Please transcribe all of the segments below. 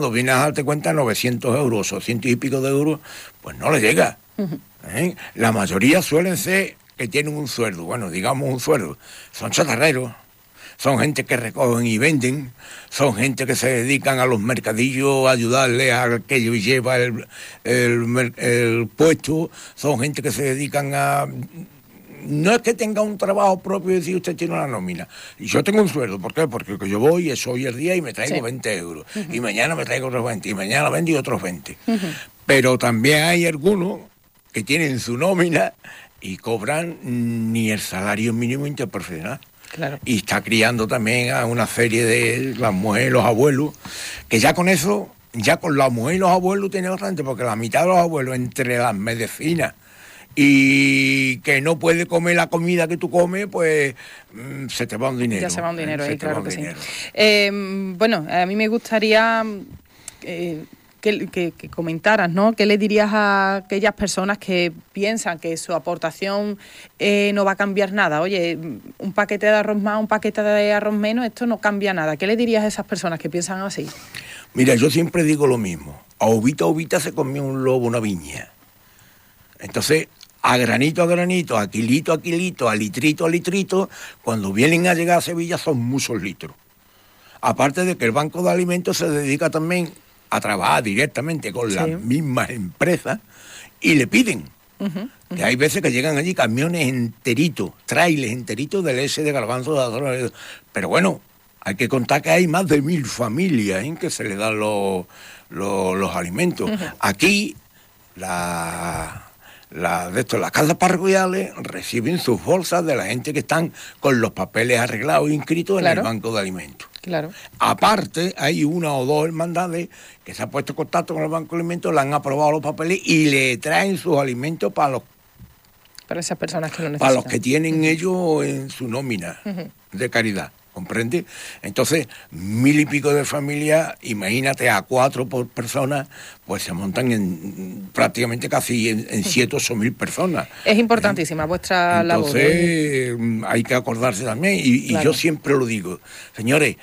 Cuando vienes a darte cuenta, 900 euros o 100 y pico de euros, pues no le llega. La mayoría suelen ser que tienen un sueldo, bueno, digamos un sueldo, son chatarreros, son gente que recogen y venden, son gente que se dedican a los mercadillos, a ayudarle al que lleva el puesto, son gente que se dedican a... No es que tenga un trabajo propio y decir usted tiene una nómina. Yo tengo un sueldo, ¿por qué? Porque yo voy, soy el día y me traigo 20 euros. Y mañana me traigo otros 20, y mañana vendo otros 20. Pero también hay algunos que tienen su nómina y cobran ni el salario mínimo interprofesional. Claro. Y está criando también a una serie de las mujeres, los abuelos, que ya con eso, ya con las mujeres y los abuelos tiene bastante, porque la mitad de los abuelos, entre las medicinas y que no puede comer la comida que tú comes, pues se te va un dinero. Ya se va un dinero ahí, claro que sí. Bueno, a mí me gustaría que comentaras, ¿no? ¿Qué le dirías a aquellas personas que piensan que su aportación no va a cambiar nada? Oye, un paquete de arroz más, un paquete de arroz menos, esto no cambia nada. ¿Qué le dirías a esas personas que piensan así? Mira, yo siempre digo lo mismo. A ovita se comió un lobo una viña. Entonces, a granito, a kilito, a litrito, cuando vienen a llegar a Sevilla son muchos litros. Aparte de que el Banco de Alimentos se dedica también a trabajar directamente con las mismas empresas y le piden. Que hay veces que llegan allí camiones enteritos, trailers enteritos del S de garbanzo. Pero bueno, hay que contar que hay más de 1000 familias en que se le dan los alimentos. Aquí, las casas parroquiales reciben sus bolsas de la gente que están con los papeles arreglados e inscritos en el Banco de Alimentos. Claro. Aparte, hay una o dos hermandades que se han puesto en contacto con el Banco de Alimentos, le han aprobado los papeles y le traen sus alimentos para esas personas que lo necesitan. Para los que tienen ellos en su nómina de caridad. ¿Comprende? Entonces, 1000 y pico de familias, imagínate a 4 por persona, pues se montan en prácticamente casi en 7 o 8 mil personas. Es importantísima vuestra labor. Entonces, hay que acordarse también, y yo siempre lo digo, señores,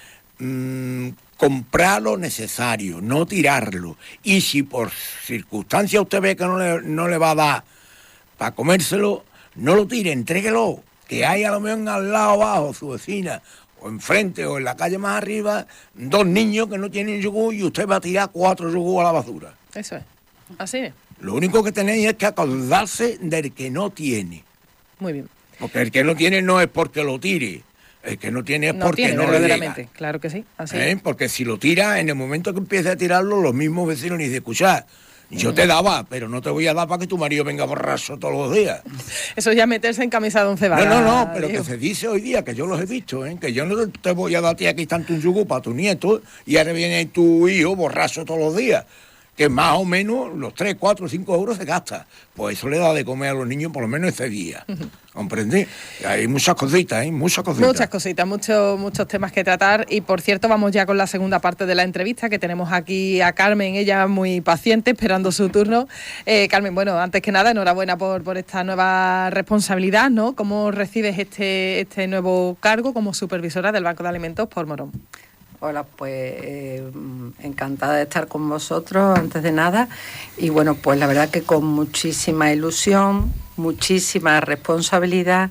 comprar lo necesario, no tirarlo, y si por circunstancia usted ve que no le va a dar para comérselo, no lo tire, entréguelo, que hay a lo mejor al lado abajo, su vecina, o enfrente o en la calle más arriba, 2 niños que no tienen yogur y usted va a tirar 4 yogur a la basura. Eso es, así es. Lo único que tenéis es que acordarse del que no tiene. Muy bien. Porque el que no tiene no es porque lo tire, el que no tiene es porque no le llega. Claro que sí, así es. Porque si lo tira, en el momento que empiece a tirarlo, los mismos vecinos ni dicen, escuchar, yo te daba, pero no te voy a dar para que tu marido venga borracho todos los días. Eso ya meterse en camisa de 11 varas. No, pero que se dice hoy día, que yo los he visto, que yo no te voy a dar a ti aquí tanto un yugo para tu nieto y ahora viene tu hijo borracho todos los días, que más o menos los 3, 4, 5 euros se gasta. Pues eso le da de comer a los niños por lo menos ese día. ¿Comprendí? Hay muchas cositas, muchas cositas, muchos temas que tratar. Y por cierto, vamos ya con la segunda parte de la entrevista, que tenemos aquí a Carmen, ella muy paciente, esperando su turno. Carmen, bueno, antes que nada, enhorabuena por esta nueva responsabilidad, ¿no? ¿Cómo recibes este nuevo cargo como supervisora del Banco de Alimentos por Morón? Hola, pues encantada de estar con vosotros, antes de nada. Y bueno, pues la verdad que con muchísima ilusión, muchísima responsabilidad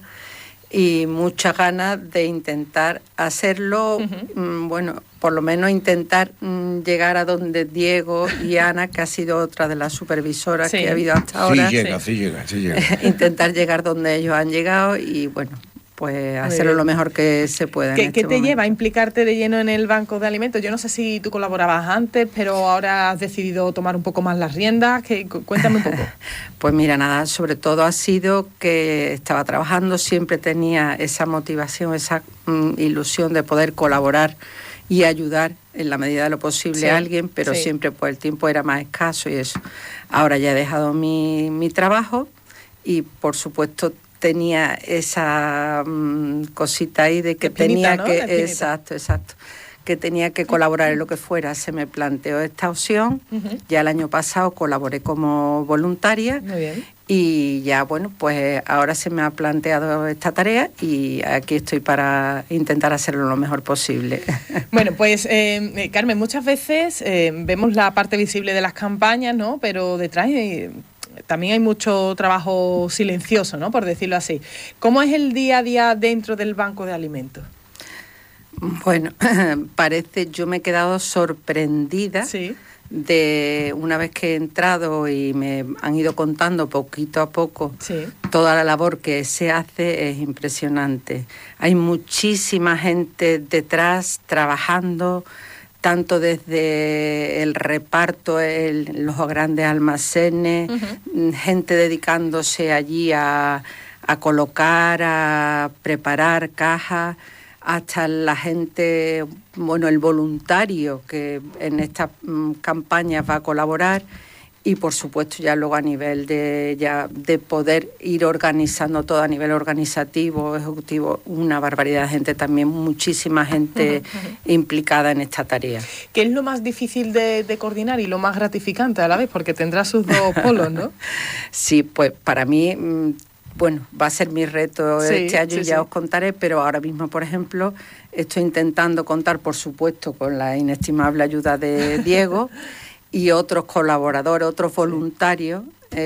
y muchas ganas de intentar hacerlo, bueno, por lo menos intentar llegar a donde Diego y Ana, que ha sido otra de las supervisoras que ha habido hasta ahora. Sí llega. Intentar llegar donde ellos han llegado y bueno, pues hacerlo lo mejor que se pueda. ¿Qué te lleva a implicarte de lleno en el Banco de Alimentos? Yo no sé si tú colaborabas antes, pero ahora has decidido tomar un poco más las riendas. Cuéntame un poco. Pues mira, nada, sobre todo ha sido que estaba trabajando, siempre tenía esa motivación, esa ilusión de poder colaborar y ayudar en la medida de lo posible a alguien, pero siempre pues el tiempo era más escaso y eso. Ahora ya he dejado mi trabajo y por supuesto tenía esa cosita ahí de que tenía que... Exacto, que tenía que colaborar en lo que fuera. Se me planteó esta opción. Ya el año pasado colaboré como voluntaria. Muy bien. Y ya, bueno, pues ahora se me ha planteado esta tarea y aquí estoy para intentar hacerlo lo mejor posible. Bueno, pues Carmen, muchas veces vemos la parte visible de las campañas, ¿no? Pero detrás también hay mucho trabajo silencioso, ¿no? Por decirlo así. ¿Cómo es el día a día dentro del banco de alimentos? Bueno, yo me he quedado sorprendida. Sí. De una vez que he entrado y me han ido contando poquito a poco sí. toda la labor que se hace, es impresionante. Hay muchísima gente detrás trabajando, tanto desde el reparto en los grandes almacenes, gente dedicándose allí a colocar, a preparar cajas, hasta la gente, bueno, el voluntario que en estas campañas va a colaborar, y por supuesto ya luego a nivel de poder ir organizando todo a nivel organizativo, ejecutivo, una barbaridad de gente también, muchísima gente implicada en esta tarea. ¿Qué es lo más difícil de coordinar y lo más gratificante a la vez? Porque tendrá sus dos polos, ¿no? Sí, pues para mí... Bueno, va a ser mi reto este año, ya os contaré, pero ahora mismo, por ejemplo, estoy intentando contar, por supuesto, con la inestimable ayuda de Diego y otros colaboradores, otros voluntarios,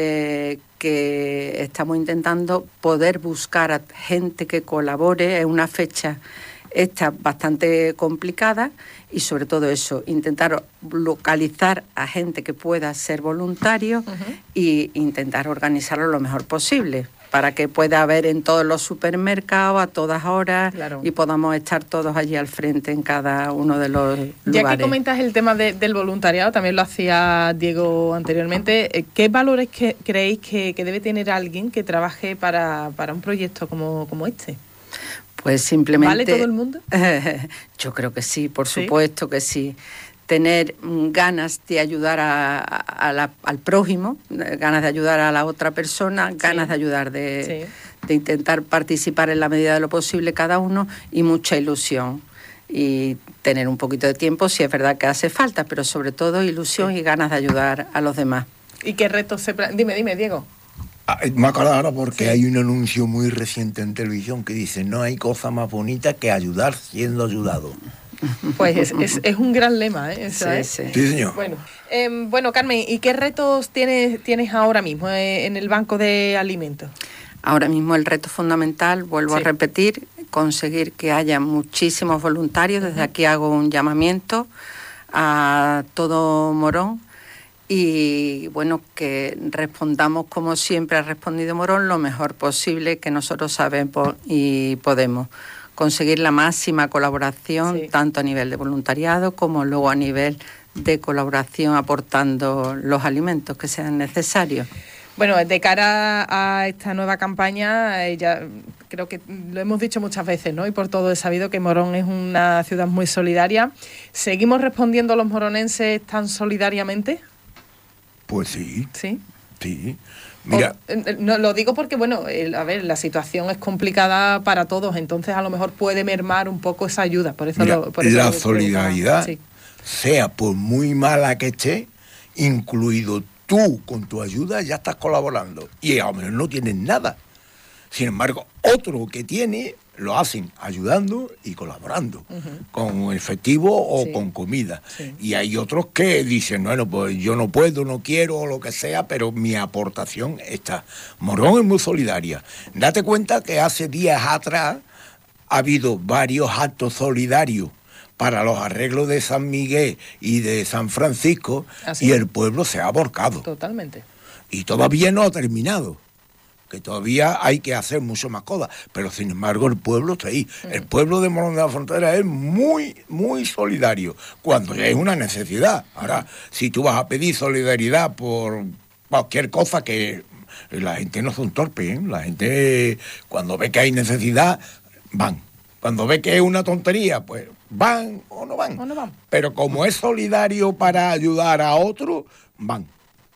que estamos intentando poder buscar a gente que colabore en una fecha esta bastante complicada, y sobre todo eso, intentar localizar a gente que pueda ser voluntario e intentar organizarlo lo mejor posible, para que pueda haber en todos los supermercados a todas horas, claro, y podamos estar todos allí al frente en cada uno de los lugares. Ya que comentas el tema del voluntariado, también lo hacía Diego anteriormente, ¿qué valores creéis que debe tener alguien que trabaje para un proyecto como este? Pues simplemente... ¿Vale todo el mundo? Yo creo que sí, por supuesto que sí. Tener ganas de ayudar al prójimo, ganas de ayudar a la otra persona, ganas de ayudar, de intentar participar en la medida de lo posible cada uno, y mucha ilusión. Y tener un poquito de tiempo, si es verdad que hace falta, pero sobre todo ilusión y ganas de ayudar a los demás. ¿Y qué retos Dime, Diego. Me acuerdo ahora porque hay un anuncio muy reciente en televisión que dice: no hay cosa más bonita que ayudar siendo ayudado. Pues es un gran lema, ¿eh? Sí, señor. Bueno, Carmen, ¿y qué retos tienes ahora mismo en el banco de alimentos? Ahora mismo el reto fundamental, vuelvo a repetir, conseguir que haya muchísimos voluntarios. Desde aquí hago un llamamiento a todo Morón, y bueno, que respondamos como siempre ha respondido Morón, lo mejor posible, que nosotros sabemos y podemos. Conseguir la máxima colaboración, tanto a nivel de voluntariado como luego a nivel de colaboración aportando los alimentos que sean necesarios. Bueno, de cara a esta nueva campaña, ya creo que lo hemos dicho muchas veces, ¿no? Y por todo he sabido que Morón es una ciudad muy solidaria. ¿Seguimos respondiendo los moronenses tan solidariamente? Pues sí. ¿Sí? Sí. Mira, no, lo digo porque, bueno, la situación es complicada para todos, entonces a lo mejor puede mermar un poco esa ayuda. Por eso la solidaridad, sea por muy mala que esté, incluido tú con tu ayuda, ya estás colaborando. Y a lo mejor no tienes nada. Sin embargo, otro que tiene, lo hacen ayudando y colaborando, con efectivo o con comida. Y hay otros que dicen, bueno, pues yo no puedo, no quiero, o lo que sea, pero mi aportación está. Morón es muy solidaria. Date cuenta que hace días atrás ha habido varios actos solidarios para los arreglos de San Miguel y de San Francisco, y el pueblo se ha volcado. Totalmente. Y todavía no ha terminado, que todavía hay que hacer mucho más cosas, pero sin embargo el pueblo está ahí. El pueblo de Morón de la Frontera es muy, muy solidario, cuando es una necesidad. Ahora, si tú vas a pedir solidaridad por cualquier cosa, que la gente no son torpes, ¿eh? La gente, cuando ve que hay necesidad, van. Cuando ve que es una tontería, pues van o no van. Pero como es solidario para ayudar a otro, van.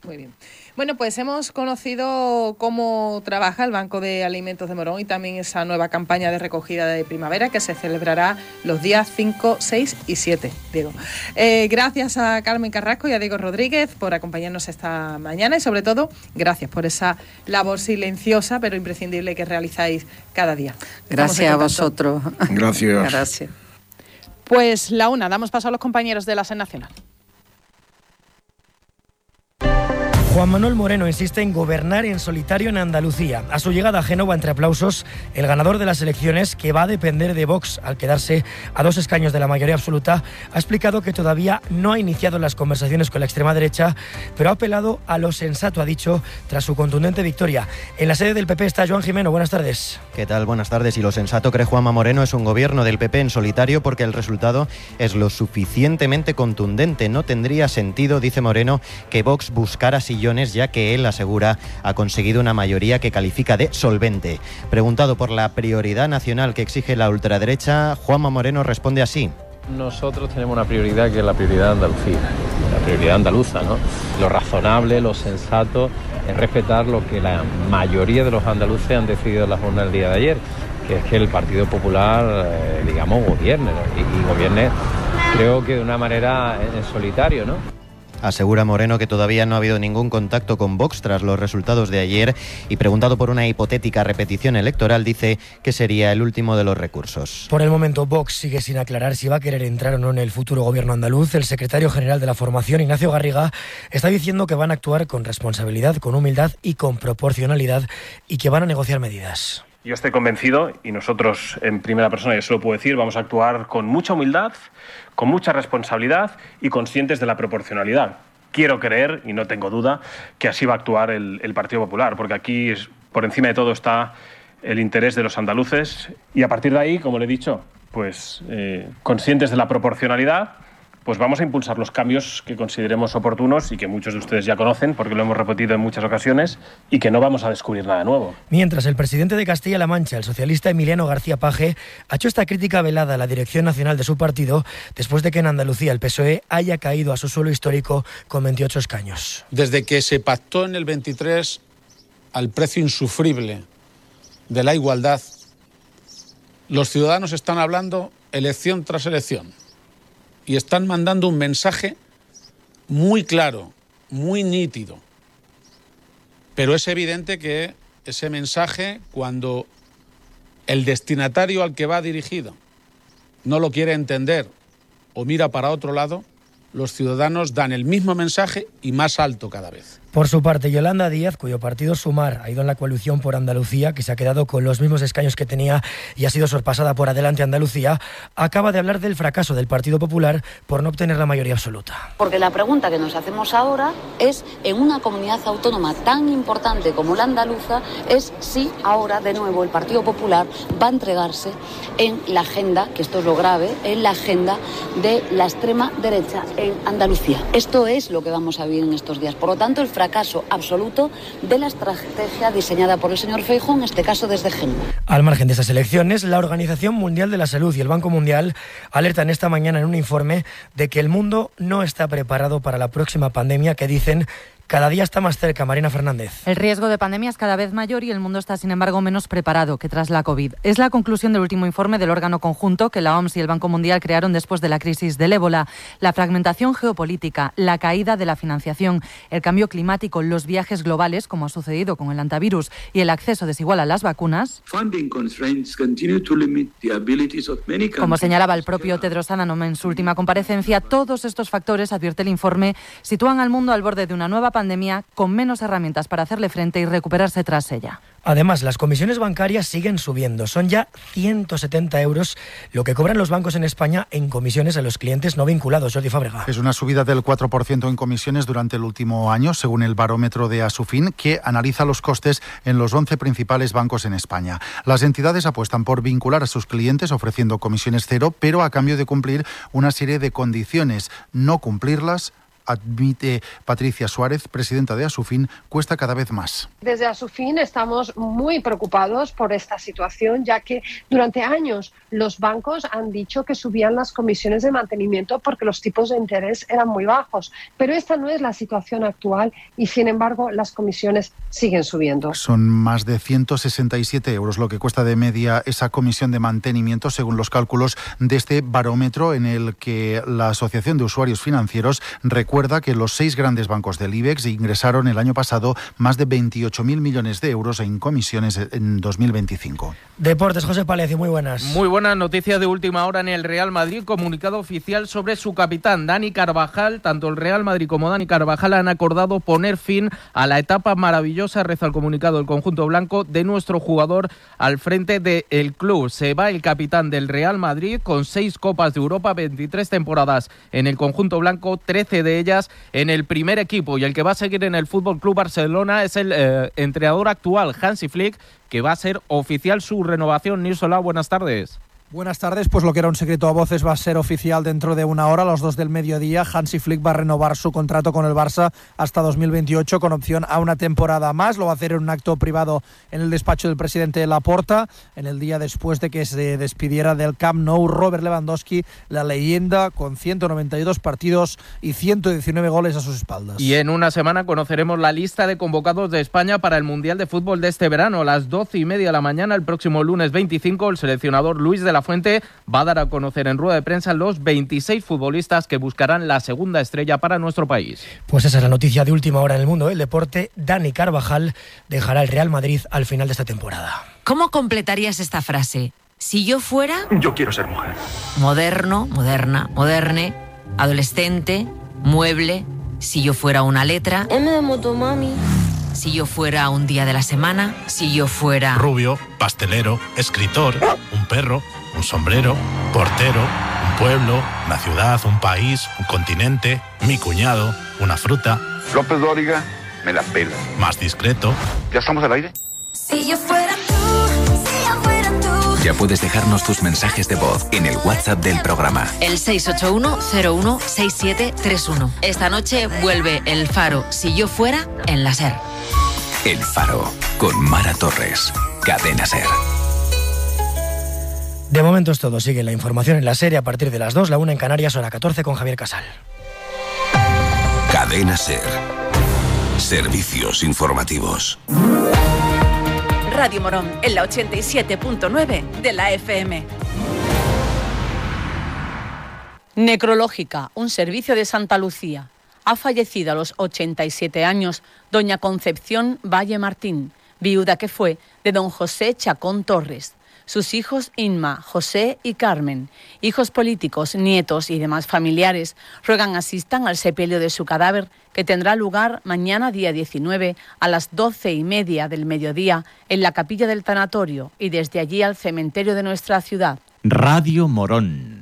Muy bien. Bueno, pues hemos conocido cómo trabaja el Banco de Alimentos de Morón y también esa nueva campaña de recogida de primavera que se celebrará los días 5, 6 y 7, Diego. Gracias a Carmen Carrasco y a Diego Rodríguez por acompañarnos esta mañana y sobre todo gracias por esa labor silenciosa pero imprescindible que realizáis cada día. Gracias a vosotros. Gracias. Gracias. Pues la una, damos paso a los compañeros de la SER Nacional. Juan Manuel Moreno insiste en gobernar en solitario en Andalucía. A su llegada a Génova, entre aplausos, el ganador de las elecciones, que va a depender de Vox al quedarse a 2 escaños de la mayoría absoluta, ha explicado que todavía no ha iniciado las conversaciones con la extrema derecha, pero ha apelado a lo sensato, ha dicho, tras su contundente victoria. En la sede del PP está Joan Jimeno. Buenas tardes. ¿Qué tal? Buenas tardes. Y lo sensato, cree Juanma Moreno, es un gobierno del PP en solitario porque el resultado es lo suficientemente contundente. No tendría sentido, dice Moreno, que Vox buscara sillones, ya que él asegura ha conseguido una mayoría que califica de solvente. Preguntado por la prioridad nacional que exige la ultraderecha, Juanma Moreno responde así. Nosotros tenemos una prioridad que es la prioridad de Andalucía, la prioridad andaluza, ¿no? Lo razonable, lo sensato es respetar lo que la mayoría de los andaluces han decidido en la jornada del día de ayer, que es que el Partido Popular, gobierne, ¿no? Y gobierne, creo que de una manera en solitario, ¿no? Asegura Moreno que todavía no ha habido ningún contacto con Vox tras los resultados de ayer y preguntado por una hipotética repetición electoral dice que sería el último de los recursos. Por el momento Vox sigue sin aclarar si va a querer entrar o no en el futuro gobierno andaluz. El secretario general de la formación, Ignacio Garriga, está diciendo que van a actuar con responsabilidad, con humildad y con proporcionalidad y que van a negociar medidas. Yo estoy convencido, y nosotros en primera persona, yo se lo puedo decir, vamos a actuar con mucha humildad, con mucha responsabilidad y conscientes de la proporcionalidad. Quiero creer, y no tengo duda, que así va a actuar el Partido Popular, porque aquí por encima de todo está el interés de los andaluces y a partir de ahí, como le he dicho, pues conscientes de la proporcionalidad, pues vamos a impulsar los cambios que consideremos oportunos y que muchos de ustedes ya conocen porque lo hemos repetido en muchas ocasiones y que no vamos a descubrir nada nuevo. Mientras, el presidente de Castilla-La Mancha, el socialista Emiliano García Paje, ha hecho esta crítica velada a la dirección nacional de su partido después de que en Andalucía el PSOE haya caído a su suelo histórico con 28 escaños. Desde que se pactó en el 23 al precio insufrible de la igualdad, los ciudadanos están hablando elección tras elección. Y están mandando un mensaje muy claro, muy nítido. Pero es evidente que ese mensaje, cuando el destinatario al que va dirigido no lo quiere entender o mira para otro lado, los ciudadanos dan el mismo mensaje y más alto cada vez. Por su parte, Yolanda Díaz, cuyo partido Sumar ha ido en la coalición por Andalucía, que se ha quedado con los mismos escaños que tenía y ha sido sorpasada por Adelante Andalucía, acaba de hablar del fracaso del Partido Popular por no obtener la mayoría absoluta. Porque la pregunta que nos hacemos ahora es, en una comunidad autónoma tan importante como la andaluza, es si ahora de nuevo el Partido Popular va a entregarse en la agenda, que esto es lo grave, en la agenda de la extrema derecha en Andalucía. Esto es lo que vamos a vivir en estos días. Por lo tanto, el fracaso absoluto de la estrategia diseñada por el señor Feijóo, en este caso desde Génova. Al margen de estas elecciones, la Organización Mundial de la Salud y el Banco Mundial alertan esta mañana en un informe de que el mundo no está preparado para la próxima pandemia que dicen cada día está más cerca. Marina Fernández. El riesgo de pandemia es cada vez mayor y el mundo está, sin embargo, menos preparado que tras la COVID. Es la conclusión del último informe del órgano conjunto que la OMS y el Banco Mundial crearon después de la crisis del ébola. La fragmentación geopolítica, la caída de la financiación, el cambio climático, los viajes globales, como ha sucedido con el antivirus, y el acceso desigual a las vacunas. Como señalaba el propio Tedros Adhanom en su última comparecencia, todos estos factores, advierte el informe, sitúan al mundo al borde de una nueva pandemia con menos herramientas para hacerle frente y recuperarse tras ella. Además, las comisiones bancarias siguen subiendo. Son ya 170 euros lo que cobran los bancos en España en comisiones a los clientes no vinculados. Jordi Fábrega. Es una subida del 4% en comisiones durante el último año, según el barómetro de Asufin, que analiza los costes en los 11 principales bancos en España. Las entidades apuestan por vincular a sus clientes ofreciendo comisiones cero, pero a cambio de cumplir una serie de condiciones. No cumplirlas admite Patricia Suárez, presidenta de Asufin, cuesta cada vez más. Desde Asufin estamos muy preocupados por esta situación, ya que durante años los bancos han dicho que subían las comisiones de mantenimiento porque los tipos de interés eran muy bajos. Pero esta no es la situación actual y, sin embargo, las comisiones siguen subiendo. Son más de 167 euros lo que cuesta de media esa comisión de mantenimiento, según los cálculos de este barómetro en el que la Asociación de Usuarios Financieros recuerda que los 6 grandes bancos del IBEX ingresaron el año pasado más de 28.000 millones de euros en comisiones en 2025. Deportes, José Palecio, muy buenas. Muy buenas noticias de última hora en el Real Madrid. Comunicado oficial sobre su capitán, Dani Carvajal. Tanto el Real Madrid como Dani Carvajal han acordado poner fin a la etapa maravillosa, reza el comunicado del conjunto blanco, de nuestro jugador al frente del club. Se va el capitán del Real Madrid con 6 Copas de Europa, 23 temporadas en el conjunto blanco, 13 de ellas en el primer equipo. Y el que va a seguir en el Fútbol Club Barcelona es el entrenador actual, Hansi Flick, que va a ser oficial su renovación. Nirsola, buenas tardes. Buenas tardes, pues lo que era un secreto a voces va a ser oficial dentro de una hora, a las 2 del mediodía. Hansi Flick va a renovar su contrato con el Barça hasta 2028 con opción a una temporada más. Lo va a hacer en un acto privado en el despacho del presidente Laporta, en el día después de que se despidiera del Camp Nou Robert Lewandowski, la leyenda, con 192 partidos y 119 goles a sus espaldas. Y en una semana conoceremos la lista de convocados de España para el Mundial de Fútbol de este verano. A las 12:30 de la mañana, el próximo lunes 25, el seleccionador Luis de la Fuente va a dar a conocer en rueda de prensa los 26 futbolistas que buscarán la segunda estrella para nuestro país. Pues esa es la noticia de última hora en el mundo del deporte. Dani Carvajal dejará el Real Madrid al final de esta temporada. ¿Cómo completarías esta frase? Si yo fuera... Yo quiero ser mujer. Moderno, moderna, moderne, adolescente, mueble. Si yo fuera una letra... M de motomami. Si yo fuera un día de la semana. Si yo fuera... Rubio, pastelero, escritor, un perro, un sombrero, portero, un pueblo, una ciudad, un país, un continente, mi cuñado, una fruta. López Dóriga, me la pela. Más discreto. ¿Ya estamos al aire? Si yo fuera tú, si yo fuera tú. Ya puedes dejarnos tus mensajes de voz en el WhatsApp del programa. El 681-016731. Esta noche vuelve El Faro, Si yo fuera, en la SER. El Faro, con Mara Torres. Cadena SER. De momento es todo. Sigue la información en la SER a partir de las 2, la 1 en Canarias, hora 14 con Javier Casal. Cadena SER. Servicios informativos. Radio Morón, en la 87.9 de la FM. Necrológica, un servicio de Santa Lucía. Ha fallecido a los 87 años doña Concepción Valle Martín, viuda que fue de don José Chacón Torres. Sus hijos Inma, José y Carmen, hijos políticos, nietos y demás familiares, ruegan asistan al sepelio de su cadáver, que tendrá lugar mañana día 19 a las 12:30 del mediodía en la capilla del tanatorio y desde allí al cementerio de nuestra ciudad. Radio Morón.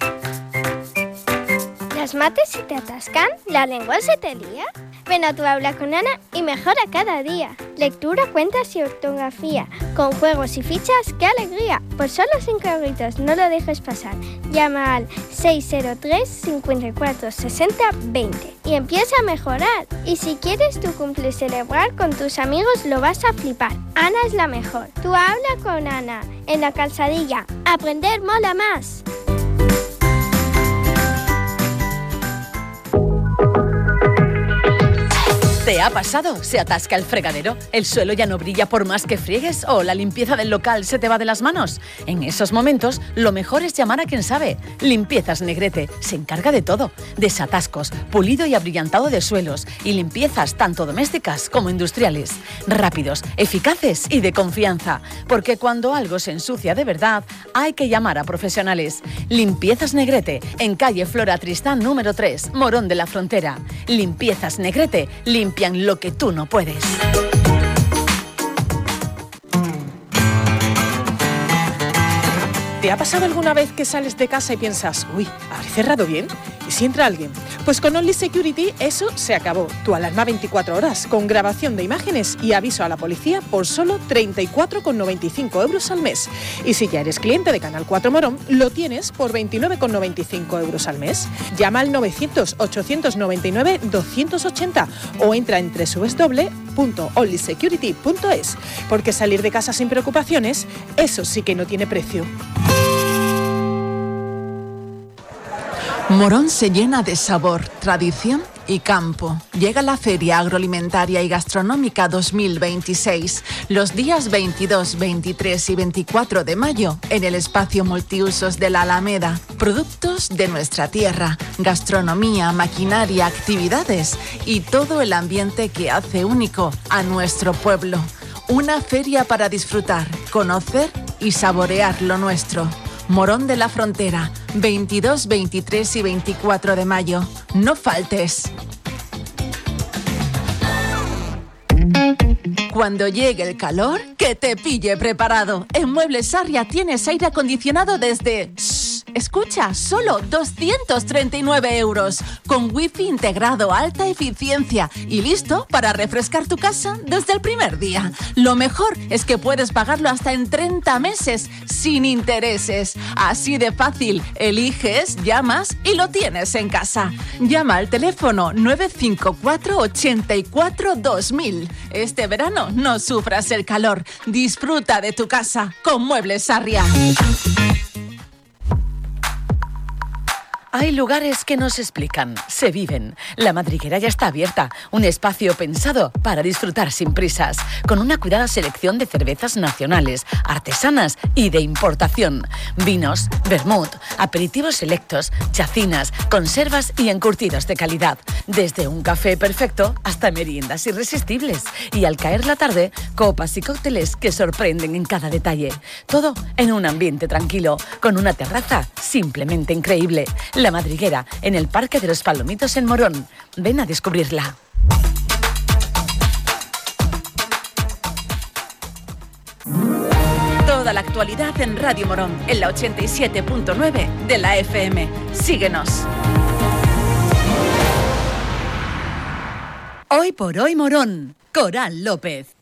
¿Las mates se te atascan? ¿La lengua se te lía? Ven a Tu Aula con Ana y mejora cada día. Lectura, cuentas y ortografía. Con juegos y fichas, ¡qué alegría! Por solo 5 euritos, no lo dejes pasar. Llama al 603 54 60 20 y empieza a mejorar. Y si quieres tu cumple celebrar con tus amigos, lo vas a flipar. Ana es la mejor. Tu Aula con Ana, en la Calzadilla. Aprender mola más. ¿Te ha pasado? ¿Se atasca el fregadero? ¿El suelo ya no brilla por más que friegues? ¿O la limpieza del local se te va de las manos? En esos momentos, lo mejor es llamar a quien sabe. Limpiezas Negrete se encarga de todo. Desatascos, pulido y abrillantado de suelos y limpiezas tanto domésticas como industriales. Rápidos, eficaces y de confianza. Porque cuando algo se ensucia de verdad, hay que llamar a profesionales. Limpiezas Negrete, en calle Flora Tristán número 3, Morón de la Frontera. Limpiezas Negrete, limpian lo que tú no puedes. ¿Te ha pasado alguna vez que sales de casa y piensas, uy, ¿habré cerrado bien? ¿Y si entra alguien? Pues con Only Security eso se acabó. Tu alarma 24 horas, con grabación de imágenes y aviso a la policía por solo 34,95 € al mes. Y si ya eres cliente de Canal 4 Morón, lo tienes por 29,95 € al mes. Llama al 900-899-280 o entra en www.onlysecurity.es, porque salir de casa sin preocupaciones, eso sí que no tiene precio. Morón se llena de sabor, tradición y campo. Llega la Feria Agroalimentaria y Gastronómica 2026, los días 22, 23 y 24 de mayo, en el espacio multiusos de la Alameda. Productos de nuestra tierra, gastronomía, maquinaria, actividades y todo el ambiente que hace único a nuestro pueblo. Una feria para disfrutar, conocer y saborear lo nuestro. Morón de la Frontera, 22, 23 y 24 de mayo. No faltes. Cuando llegue el calor, que te pille preparado. En Muebles Sarria tienes aire acondicionado desde... Escucha, solo 239 €, con wifi integrado, alta eficiencia y listo para refrescar tu casa desde el primer día. Lo mejor es que puedes pagarlo hasta en 30 meses sin intereses. Así de fácil, eliges, llamas y lo tienes en casa. Llama al teléfono 954 84 2000. Este verano no sufras el calor. Disfruta de tu casa con Muebles Sarria. Hay lugares que no se explican, se viven. La Madriguera ya está abierta, un espacio pensado para disfrutar sin prisas, con una cuidada selección de cervezas nacionales, artesanas y de importación. Vinos, vermut, aperitivos selectos, chacinas, conservas y encurtidos de calidad. Desde un café perfecto hasta meriendas irresistibles. Y al caer la tarde, copas y cócteles que sorprenden en cada detalle. Todo en un ambiente tranquilo, con una terraza simplemente increíble. La Madriguera, en el Parque de los Palomitos en Morón. Ven a descubrirla. Toda la actualidad en Radio Morón, en la 87.9 de la FM. Síguenos. Hoy por hoy Morón, Coral López.